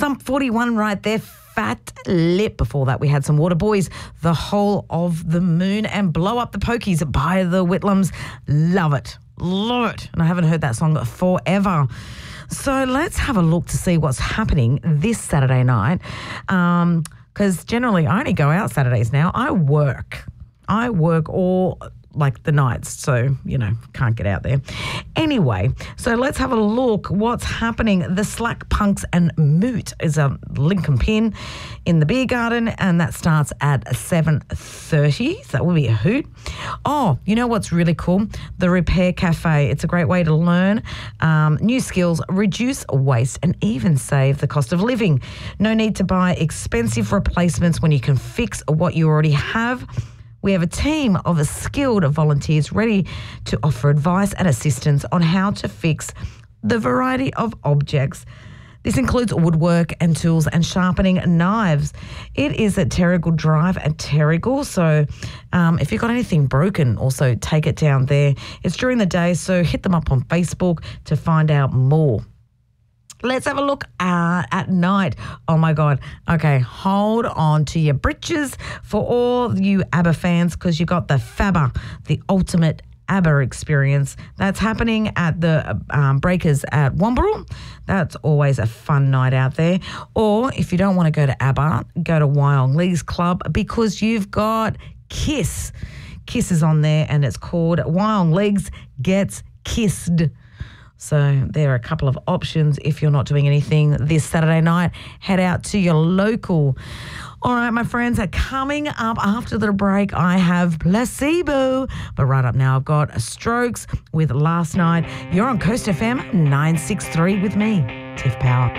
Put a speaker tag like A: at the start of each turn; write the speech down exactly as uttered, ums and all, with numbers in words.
A: Thump forty-one right there. Fat Lip. Before that, we had some Water Boys, The Whole of the Moon, and Blow Up the Pokies by the Whitlams. Love it. Love it. And I haven't heard that song forever. So let's have a look to see what's happening this Saturday night. Um, because generally I only go out Saturdays now. I work. I work all like the nights, so, you know, can't get out there. Anyway, so let's have a look what's happening. The Slack Punks and Moot is a Lincoln Pin in the Beer Garden, and that starts at seven thirty. So that will be a hoot. Oh, you know what's really cool? The Repair Cafe. It's a great way to learn um, new skills, reduce waste, and even save the cost of living. No need to buy expensive replacements when you can fix what you already have. We have a team of skilled volunteers ready to offer advice and assistance on how to fix the variety of objects. This includes woodwork and tools and sharpening knives. It is at Terrigal Drive at Terrigal, so um, if you've got anything broken, also take it down there. It's during the day, so hit them up on Facebook to find out more. Let's have a look uh, at night. Oh, my God. Okay, hold on to your britches for all you ABBA fans, because you got the Fabba, the ultimate ABBA experience. That's happening at the um, Breakers at Womberal. That's always a fun night out there. Or if you don't want to go to ABBA, go to Wyong Leagues Club, because you've got Kiss. Kiss is on there, and it's called Wyong Leagues Gets Kissed. So there are a couple of options if you're not doing anything this Saturday night. Head out to your local. All right, my friends, are coming up after the break, I have Placebo. But right up now, I've got Strokes with Last Night. You're on Coast F M nine six three with me, Tiff Power.